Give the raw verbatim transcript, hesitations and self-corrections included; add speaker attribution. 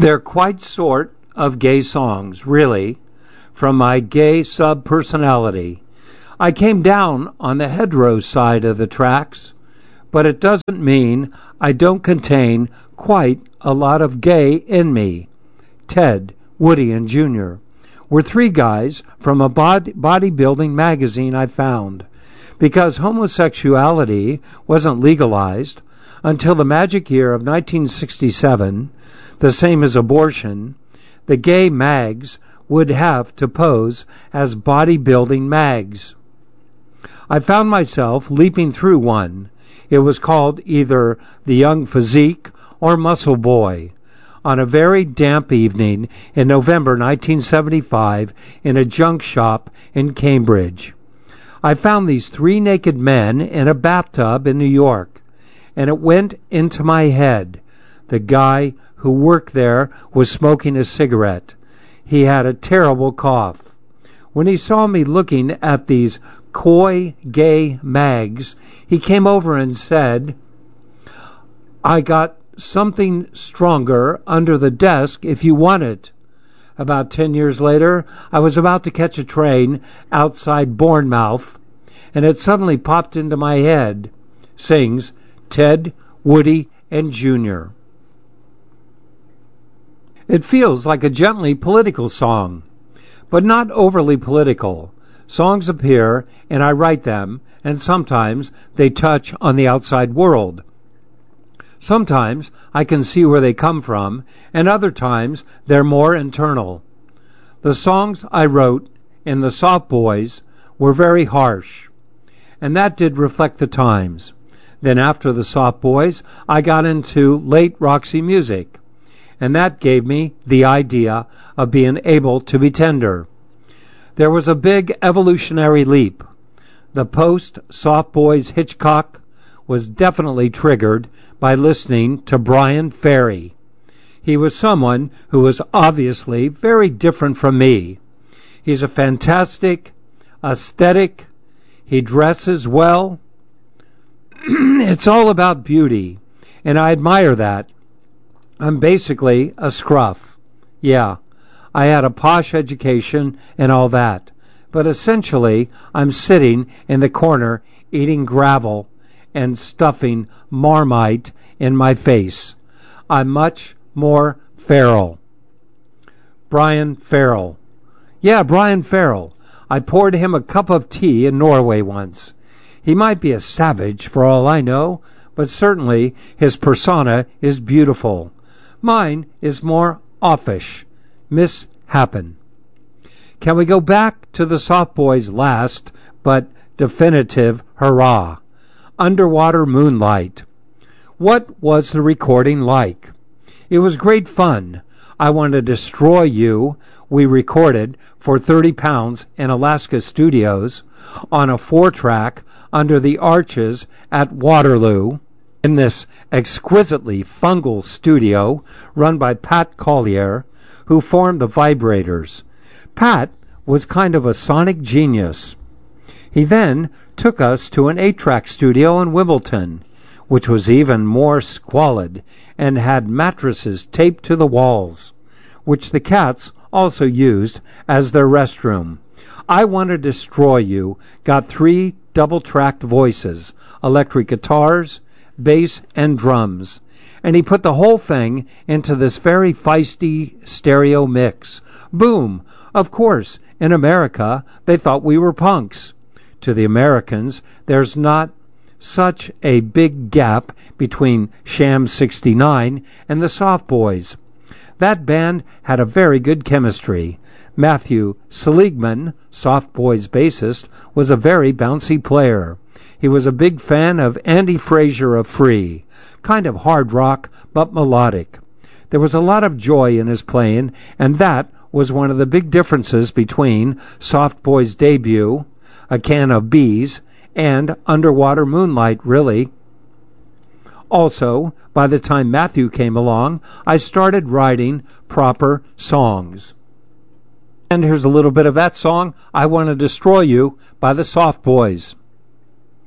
Speaker 1: They're quite sort of gay songs, really, from my gay sub-personality. I came down on the hetero side of the tracks, but it doesn't mean I don't contain quite a lot of gay in me. Ted, Woody, and Junior were three guys from a bod- bodybuilding magazine I found. Because homosexuality wasn't legalized until the magic year of nineteen sixty-seven, the same as abortion, the gay mags would have to pose as bodybuilding mags. I found myself leaping through one. It was called either the Young Physique or Muscle Boy, on a very damp evening in November nineteen seventy-five in a junk shop in Cambridge. I found these three naked men in a bathtub in New York, and it went into my head. The guy who worked there was smoking a cigarette. He had a terrible cough. When he saw me looking at these coy gay mags, he came over and said, "I got something stronger under the desk if you want it." About ten years later, I was about to catch a train outside Bournemouth, and it suddenly popped into my head. Sings Ted, Woody, and Junior. It feels like a gently political song, but not overly political. Songs appear, and I write them, and sometimes they touch on the outside world. Sometimes I can see where they come from, and other times they're more internal. The songs I wrote in the Soft Boys were very harsh, and that did reflect the times. Then after the Soft Boys, I got into late Roxy Music, and that gave me the idea of being able to be tender. There was a big evolutionary leap. The post-Soft Boys Hitchcock was definitely triggered by listening to Bryan Ferry. He was someone who was obviously very different from me. He's a fantastic aesthetic. He dresses well. It's all about beauty, and I admire that. I'm basically a scruff. Yeah, I had a posh education and all that, but essentially I'm sitting in the corner eating gravel and stuffing Marmite in my face. I'm much more feral. Brian Farrell. Yeah, Brian Farrell. I poured him a cup of tea in Norway once. He might be a savage for all I know, but certainly his persona is beautiful. Mine is more offish. Miss Happen. Can we go back to the Soft Boys' last but definitive hurrah? Underwater Moonlight. What was the recording like? It was great fun. I Want to Destroy You we recorded for thirty pounds in Alaska Studios on a four-track under the arches at Waterloo in this exquisitely fungal studio run by Pat Collier, who formed the Vibrators. Pat was kind of a sonic genius. He then took us to an eight-track studio in Wimbledon, which was even more squalid and had mattresses taped to the walls, which the cats also used as their restroom. I Want to Destroy You got three double-tracked voices, electric guitars, bass, and drums, and he put the whole thing into this very feisty stereo mix. Boom! Of course, in America, they thought we were punks. To the Americans, there's not such a big gap between Sham sixty-nine and the Soft Boys. That band had a very good chemistry. Matthew Seligman, Soft Boys bassist, was a very bouncy player. He was a big fan of Andy Fraser of Free, kind of hard rock but melodic. There was a lot of joy in his playing, and that was one of the big differences between Soft Boys' debut, A Can of Bees, and Underwater Moonlight, really. Also, by the time Matthew came along, I started writing proper songs. And here's a little bit of that song, I Want to Destroy You, by the Soft Boys.